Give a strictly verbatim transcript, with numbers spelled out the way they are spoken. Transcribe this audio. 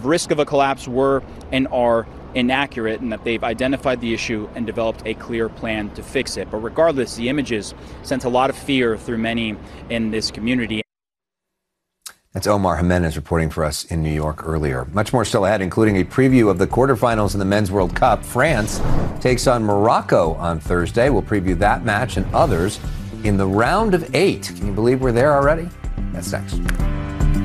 risk of a collapse were and are inaccurate, and that they've identified the issue and developed a clear plan to fix it. But regardless, the images sent a lot of fear through many in this community. That's Omar Jimenez reporting for us in New York earlier. Much more still ahead, including a preview of the quarterfinals in the Men's World Cup. France takes on Morocco on Thursday. We'll preview that match and others in the round of eight. Can you believe we're there already? That's next.